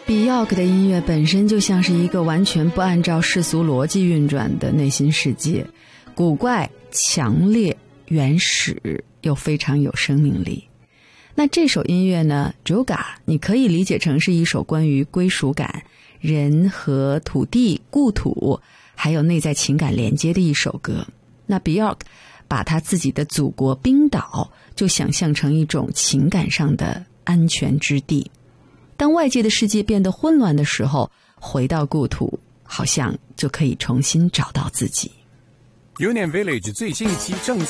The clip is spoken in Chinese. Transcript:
Björk 的音乐本身就像是一个完全不按照世俗逻辑运转的内心世界，古怪、强烈、原始又非常有生命力。那这首音乐呢 Joga 你可以理解成是一首关于归属感、人和土地、故土还有内在情感连接的一首歌。那 Björk 把他自己的祖国冰岛就想象成一种情感上的安全之地，当外界的世界变得混乱的时候，回到故土好像就可以重新找到自己。 Union Village 最新一期正在